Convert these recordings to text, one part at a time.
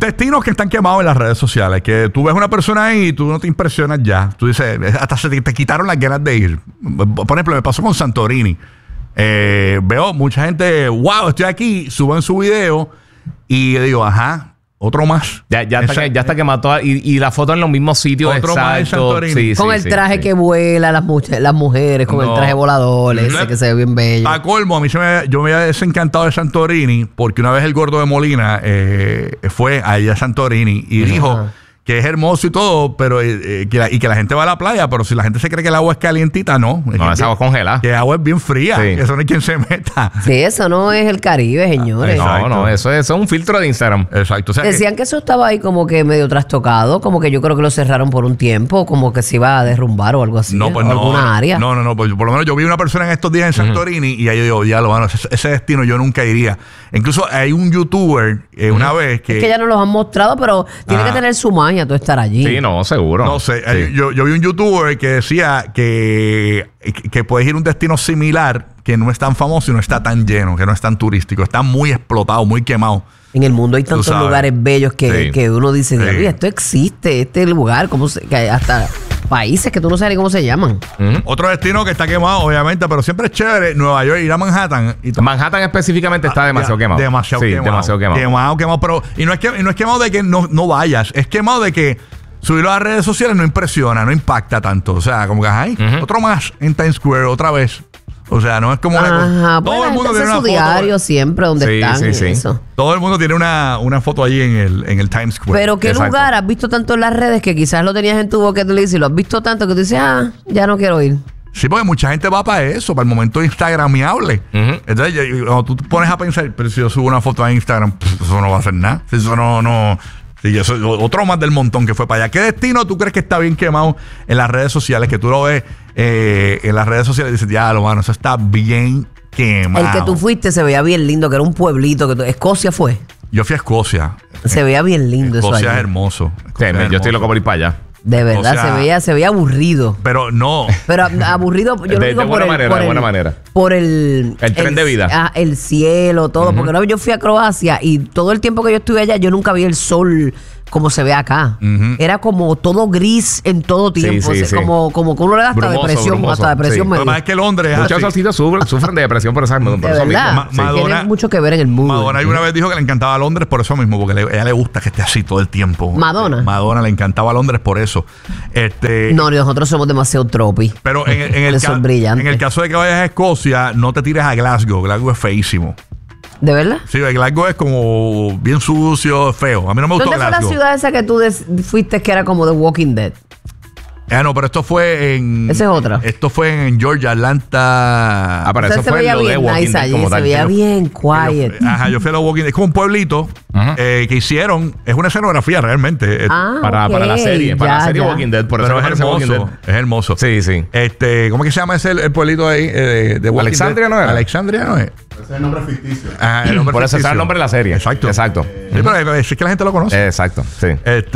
Destinos que están quemados en las redes sociales. Que tú ves una persona ahí y tú no te impresionas ya. Tú dices, hasta te quitaron las ganas de ir. Por ejemplo, me pasó con Santorini. Veo mucha gente, wow, estoy aquí, suben su video y yo digo, ajá. Otro más. Ya está quemado toda. Y la foto en los mismos sitios. Otro más en Santorini. Sí, con el traje que vuela, las mujeres, con el traje volador, ese que se ve bien bello. A colmo, a mí yo me había desencantado de Santorini porque una vez el gordo de Molina fue allá a Santorini y dijo que es hermoso y todo, pero que la gente va a la playa, pero si la gente se cree que el agua es calientita, no. No, esa agua es congelada. Que el agua es bien fría. Sí. Eso no hay quien se meta. Sí, eso no es el Caribe, señores. No, eso es un filtro de Instagram. Exacto. O sea, decían que eso estaba ahí como que medio trastocado, como que yo creo que lo cerraron por un tiempo, como que se iba a derrumbar o algo así. No, pues o alguna área. No, pues por lo menos yo vi una persona en estos días en Santorini y ahí yo digo, ya lo van, ese destino yo nunca iría. Incluso hay un youtuber una vez que... Es que ya nos los han mostrado, pero tiene que tener su maña tú estar allí. Sí, no, seguro. No sé, Sí. yo vi un youtuber que decía que puedes ir a un destino similar que no es tan famoso y no está tan lleno, que no es tan turístico, está muy explotado, muy quemado. En el mundo hay tantos lugares bellos que uno dice, Sí. esto existe, este lugar, que hay hasta países que tú no sabes ni cómo se llaman. Otro destino que está quemado, obviamente, pero siempre es chévere, Nueva York, ir a Manhattan. Manhattan específicamente está demasiado quemado. Demasiado sí, quemado. demasiado quemado. Quemado, pero y no es quemado de que no vayas, es quemado de que subirlo a las redes sociales no impresiona, no impacta tanto. O sea, como que, ay, otro más en Times Square, otra vez. O sea, no es como todo el mundo tiene su diario siempre donde están eso. Todo el mundo tiene una foto allí en el Times Square. Pero ¿qué lugar has visto tanto en las redes que quizás lo tenías en tu bucket list y lo has visto tanto que tú dices, ya no quiero ir? Sí, porque mucha gente va para eso, para el momento instagramiable. Entonces, cuando tú te pones a pensar, pero si yo subo una foto a Instagram, eso no va a hacer nada. Eso no. Sí, eso es otro más del montón que fue para allá. ¿Qué destino tú crees que está bien quemado en las redes sociales? Que tú lo ves en las redes sociales y dices, ya, mano, eso está bien quemado. El que tú fuiste se veía bien lindo, que era un pueblito. Escocia fue. Yo fui a Escocia. Se veía bien lindo eso. Escocia es hermoso. Yo estoy loco por ir para allá. De verdad, se veía aburrido. Pero no. Pero aburrido, yo lo digo de buena manera. Por el tren de vida. El cielo, todo. Porque no, yo fui a Croacia y todo el tiempo que yo estuve allá, yo nunca vi el sol como se ve acá. Era como todo gris en todo tiempo. Sí. Como que uno le da hasta depresión. Brumoso. Hasta depresión me Lo más es que Londres muchos solcitos sufren de depresión por eso mismo. Tiene mucho que ver en el mundo. Madonna alguna vez dijo que le encantaba Londres por eso mismo, porque a ella le gusta que esté así todo el tiempo. Madonna le encantaba Londres por eso. No, nosotros somos demasiado tropi. Pero en el caso de que vayas a Escocia, no te tires a Glasgow. Glasgow es feísimo. ¿De verdad? Sí, Glasgow es como bien sucio, feo. A mí no me gustó Glasgow. ¿Dónde fue la ciudad esa que tú fuiste que era como The Walking Dead? No, pero esto fue en... Esa es otra. Esto fue en Georgia, Atlanta. Pero eso fue lo de Walking Dead como tal. Se veía bien quiet. Yo fui a los Walking Dead. Es como un pueblito que hicieron. Es una escenografía realmente. Para la serie. Para la serie Walking Dead. Por eso es hermoso. Es hermoso. Sí. ¿Cómo es que se llama el pueblito ahí de Walking Alexandria Dead? ¿No era? Alexandria no es. Ese es el nombre ficticio. Por eso está el nombre de la serie. Exacto. Sí, pero es que la gente lo conoce. Exacto, sí.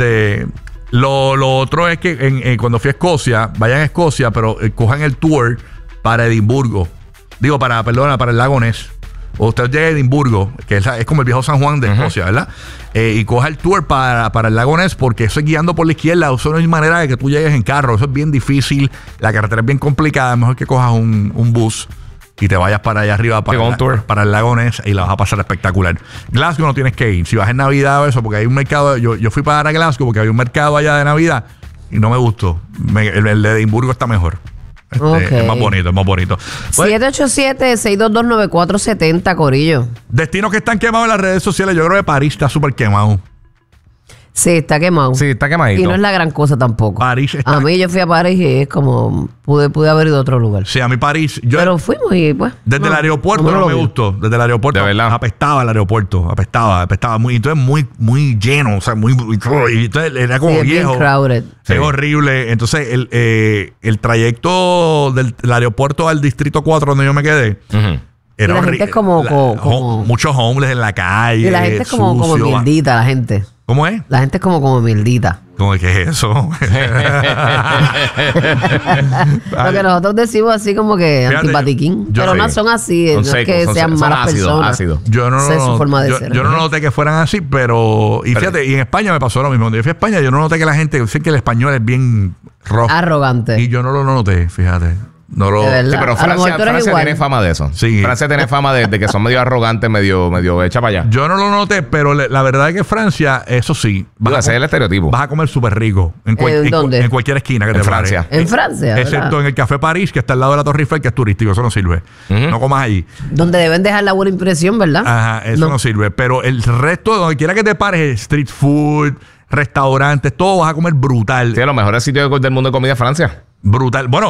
Lo otro es que cuando fui a Escocia, vayan a Escocia, pero cojan el tour para Edimburgo. Para el lago Ness. O usted llega a Edimburgo, que es como el viejo San Juan de Escocia, ¿verdad? Y coja el tour para el lago Ness, porque eso es guiando por la izquierda. Eso no hay manera de que tú llegues en carro. Eso es bien difícil. La carretera es bien complicada. Es mejor que cojas un bus y te vayas para allá arriba para el lago Ness y la vas a pasar espectacular. Glasgow no tienes que ir. Si vas en Navidad o eso, porque hay un mercado. Yo fui para Glasgow porque había un mercado allá de Navidad y no me gustó. El de Edimburgo está mejor. Es más bonito, 787-622-9470, corillo. Destinos que están quemados en las redes sociales. Yo creo que París está súper quemado. Sí, está quemado. Sí, está quemadito. Y no es la gran cosa tampoco. París está... A mí yo fui a París y es como... Pude haber ido a otro lugar. Sí, a mí París... Pero fuimos y pues... Desde el aeropuerto no me gustó. Desde el aeropuerto... De verdad. Apestaba el aeropuerto. Apestaba. Entonces muy lleno. O sea, y entonces era como viejo. Bien crowded. Es horrible. Entonces el trayecto del aeropuerto al Distrito 4 donde yo me quedé... Y la gente es como muchos homeless en la calle. Y la gente es como mierdita, la gente. ¿Cómo es? La gente es como mierdita. ¿Cómo es que es eso? Lo que nosotros decimos así como que antipatiquín. Pero no son así, no es que sean malas personas. Ácidos. Yo no noté que fueran así, pero... Y fíjate, y en España me pasó lo mismo. Cuando yo fui a España, yo no noté que la gente... Sé que el español es bien rojo. Arrogante. Y yo no lo noté, fíjate. No lo... Sí, pero Francia tiene fama de eso. Sí. Francia tiene fama de que son medio arrogantes, medio hecha para allá. Yo no lo noté, pero la verdad es que Francia, eso sí. Ese es el estereotipo. Vas a comer súper rico. ¿Dónde? En cualquier esquina que te Francia. En Francia. Excepto en el Café París, que está al lado de la Torre Eiffel, que es turístico. Eso no sirve. No comas allí. Donde deben dejar la buena impresión, ¿verdad? Ajá, eso no sirve. Pero el resto, donde quiera que te pares, street food, restaurantes, todo vas a comer brutal. Sí, los mejores sitios del mundo de comida es Francia. Brutal. Bueno,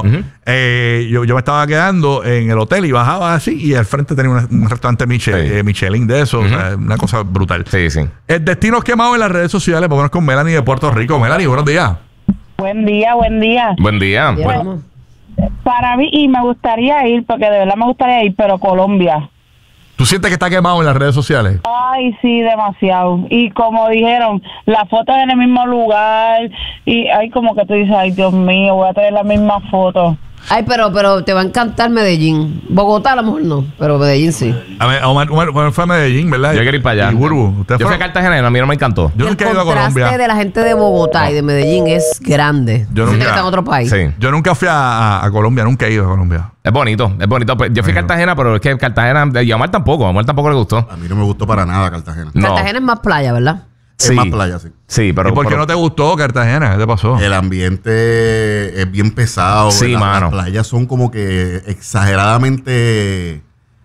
yo me estaba quedando en el hotel y bajaba así y al frente tenía un restaurante Michelin de eso. O sea, una cosa brutal. Sí, sí. El destino quemado en las redes sociales. Vámonos con Melanie de Puerto Rico. Melanie, buenos días. Buen día. Buen día. Bueno. Para mí, y me gustaría ir, porque de verdad me gustaría ir, pero Colombia. ¿Tú sientes que está quemado en las redes sociales? Ay, sí, demasiado. Y como dijeron, las fotos en el mismo lugar. Y ay, como que tú dices, ay, Dios mío, voy a tener la misma foto. Ay, pero te va a encantar Medellín. Bogotá a lo mejor no, pero Medellín sí. A ver, Omar fue a Medellín, ¿verdad? Yo quiero ir para allá. Y Burbu, yo fui a Cartagena y a mí no me encantó. Yo nunca he ido a Colombia. El contraste de la gente de Bogotá y de Medellín es grande. Yo nunca, está en otro país. Sí. Yo nunca fui a Colombia, nunca he ido a Colombia. Es bonito. Yo fui a Cartagena, pero es que Cartagena, y a Omar tampoco le gustó. A mí no me gustó para nada Cartagena. No. Cartagena es más playa, ¿verdad? Es más playa, sí. Sí, pero... ¿Y por qué no te gustó Cartagena? ¿Qué te pasó? El ambiente es bien pesado. Sí, mano. Las playas son como que exageradamente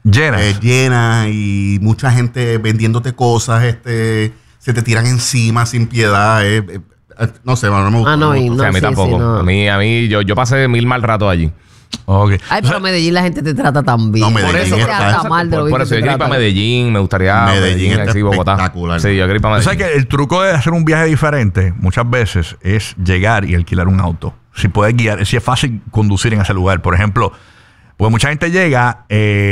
llenas y mucha gente vendiéndote cosas, se te tiran encima sin piedad. No sé, mano, no me gusta. Ah, no, O sea, a mí tampoco. no. A mí yo pasé 1000 mal ratos allí. Okay. Ay, pero Medellín la gente te trata tan bien. No, Medellín por eso te trata mal de lo bien Por que eso te yo quiero ir para tratan. Medellín, me gustaría Medellín está Bogotá. espectacular. Sí, yo quiero ir para ¿Tú Medellín. sabes que el truco de hacer un viaje diferente muchas veces es llegar y alquilar un auto? Si puedes guiar, si es fácil conducir en ese lugar. Por ejemplo, pues mucha gente llega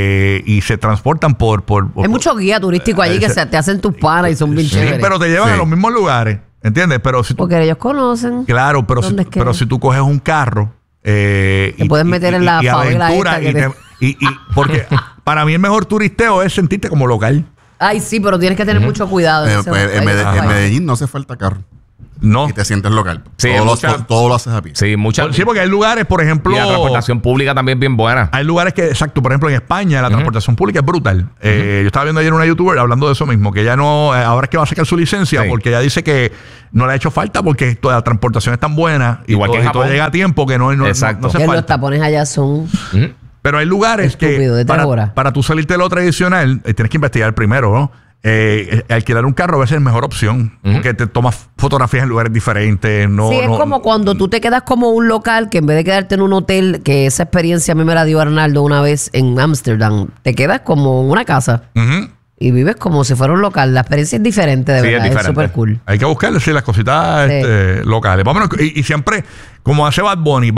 y se transportan por Hay muchos guías turísticos allí que te hacen tus panas y son bien sí, chéveres. pero te llevan a los mismos lugares, ¿entiendes? Pero si tú, Porque ellos conocen. claro, pero ¿Dónde es que pero es? si tú coges un carro Te puedes meter en la favela aventura esta que y porque para mí el mejor turisteo es sentirte como local. Ay, sí, pero tienes que tener mucho cuidado. En Medellín no hace falta carro. No. Y te sientes local. Sí, todo lo haces a pie. Sí, Sí, porque hay lugares, por ejemplo... Y la transportación pública también bien buena. Hay lugares que, exacto, por ejemplo, en España la transportación pública es brutal. Yo estaba viendo ayer una youtuber hablando de eso mismo, que ella no, ahora es que va a sacar su licencia, porque ella dice que no le ha hecho falta porque toda la transportación es tan buena. Igual que en Japón. todo llega a tiempo que no hace Que los falta. tapones allá son... Pero hay lugares Estúpido, de que 3 horas. para tú salirte de lo tradicional, tienes que investigar primero, ¿no? Alquilar un carro a veces es mejor opción, porque te tomas fotografías en lugares diferentes. Sí, es como cuando tú te quedas como un local, que en vez de quedarte en un hotel, que esa experiencia a mí me la dio Arnaldo una vez en Ámsterdam, te quedas como en una casa y vives como si fuera un local. La experiencia es diferente, de verdad, es súper cool. Hay que buscarle, sí, las cositas locales. Vámonos, y siempre, como hace Bad Bunny,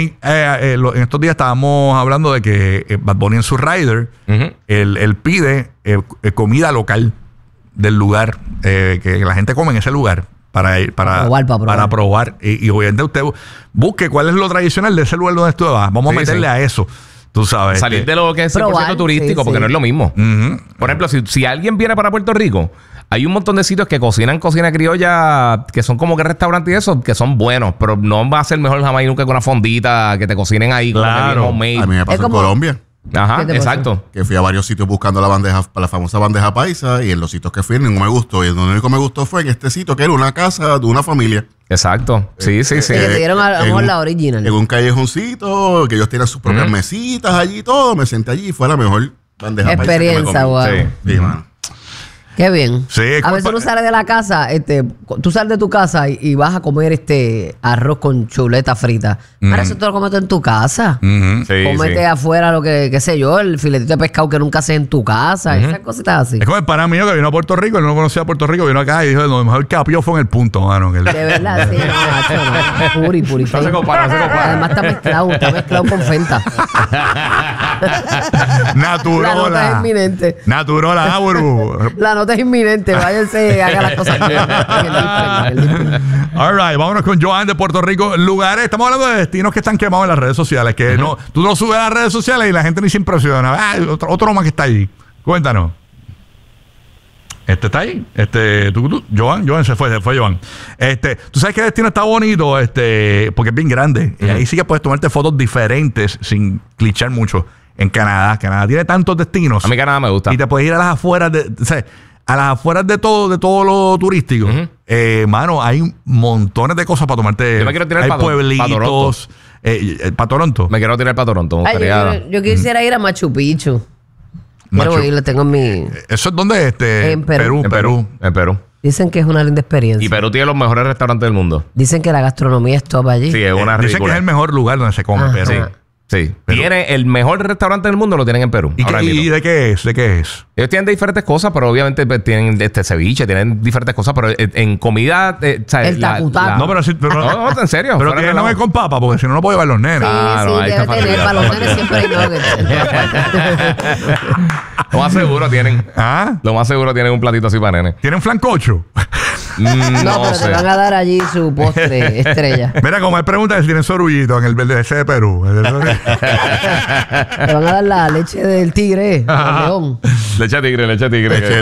en estos días estábamos hablando de que Bad Bunny en su rider, él pide comida local del lugar, que la gente come en ese lugar. Para probar. Y obviamente usted busque cuál es lo tradicional de ese lugar donde usted va. Vamos a meterle a eso. Tú sabes. Salir de lo que es 100% turístico, porque no es lo mismo. Por ejemplo, si alguien viene para Puerto Rico, hay un montón de sitios que cocinan cocina criolla, que son como que restaurantes y eso, que son buenos, pero no va a ser mejor jamás nunca con una fondita que te cocinen ahí. Claro. A mí me pasó en Colombia. Ajá, exacto. Que fui a varios sitios buscando la famosa bandeja paisa, y en los sitios que fui ninguno me gustó. Y el único que me gustó fue en este sitio, que era una casa de una familia. Exacto. Sí. Que te dieron a lo mejor la original. En un callejoncito, que ellos tienen sus propias mesitas allí y todo. Me senté allí y fue la mejor bandeja experiencia, paisa que me comí. wow. Sí, mano. Qué bien. Sí, a veces uno sale de la casa, tú sales de tu casa y vas a comer arroz con chuleta frita. Ahora eso te lo comes tú en tu casa. Cómete afuera lo que, qué sé yo, el filetito de pescado que nunca haces en tu casa, esas cositas así. Es como el pana mío que vino a Puerto Rico, él no conocía a Puerto Rico, vino acá y dijo, lo mejor capió fue en el punto, mano. De verdad, sí, no. Puri. No se compara. Además está mezclado con Fenta. Naturola. La nota es inminente. Naturola, Burbu. La no te es inminente. Váyanse, haga las cosas bien. All right, vámonos con Joan de Puerto Rico. Lugares, estamos hablando de destinos que están quemados en las redes sociales. Que no, tú lo subes a las redes sociales y la gente ni se impresiona. Otro más que está allí. Cuéntanos. Está ahí. Joan se fue Joan. Tú sabes que el destino está bonito, porque es bien grande. Y ahí sí que puedes tomarte fotos diferentes sin clichar mucho. En Canadá. Canadá tiene tantos destinos. A mí Canadá me gusta. Y te puedes ir a las afueras a las afueras de todo lo turístico. Mano, hay montones de cosas para tomarte. Yo me quiero tirar hay pueblitos. ¿Para Toronto? Me quiero tirar para Toronto. Yo quisiera ir a Machu Picchu. Quiero ir, tengo en mi... ¿Eso es donde? En Perú. En Perú. Dicen que es una linda experiencia. Y Perú tiene los mejores restaurantes del mundo. Dicen que la gastronomía es top allí. Sí, es una ridícula. Dicen que es el mejor lugar donde se come Perú. Sí. Tiene el mejor restaurante del mundo, lo tienen en Perú. ¿Y de qué es? Ellos tienen diferentes cosas, pero obviamente tienen ceviche, tienen diferentes cosas, pero en comida... el tacutaco. No, pero no, en serio. Pero tiene nuggets con papa, porque si no, no puedo llevar los nenes. Sí, debe tener. Para los nenes siempre hay nuggets. Lo más seguro tienen. Lo más seguro tienen un platito así para nenes. ¿Tienen flancocho? No, pero te van a dar allí su postre estrella. Mira, como hay preguntas si tienen sorullito en el verde ese de Perú. Te van a dar la leche del tigre, del león. Leche de tigre. Leche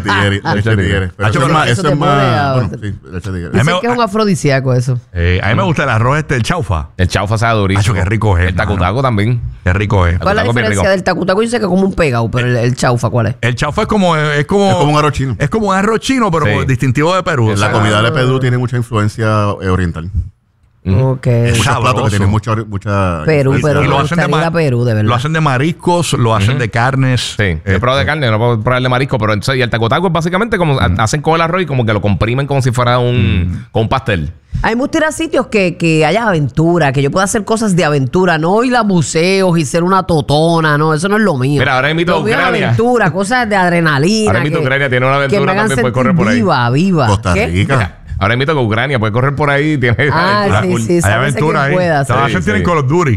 de tigre. Pero eso es más... Bueno, sí, leche de tigre. Dicen que es un afrodisíaco eso. A mí me gusta el arroz el chaufa. El chaufa sabe durísimo. Qué rico es. El tacutaco también. Qué rico es. ¿Cuál es la diferencia del tacutaco? Yo sé que es como un pegado, pero el chaufa, ¿cuál es? El chaufa es como un arroz chino. Es como un arroz chino, pero distintivo de Perú. La comida de Perú tiene mucha influencia oriental. Ok. Muchos platos que tienen mucha Perú, pero lo hacen de Perú, de verdad. Lo hacen de mariscos, lo hacen de carnes. Sí, yo pruebo de carne, no puedo probar de marisco, pero entonces, y el tacotaco es básicamente como hacen con el arroz y como que lo comprimen como si fuera un pastel. A mí me gusta ir a sitios que haya aventura, que yo pueda hacer cosas de aventura, no ir a museos y ser una totona, no, eso no es lo mío. Mira, ahora invito a Ucrania. Aventura, cosas de adrenalina. Ahora invito a Ucrania, tiene una aventura también, puede correr por ahí. Viva. Costa Rica. Ahora invito a Ucrania, puede correr por ahí. Tiene sí, hay aventura ahí. Te vas a sentir en Call of Duty.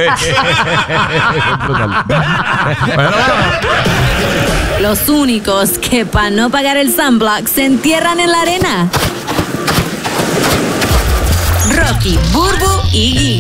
Los únicos que para no pagar el sunblock se entierran en la arena. Rocky, Burbu y Giga.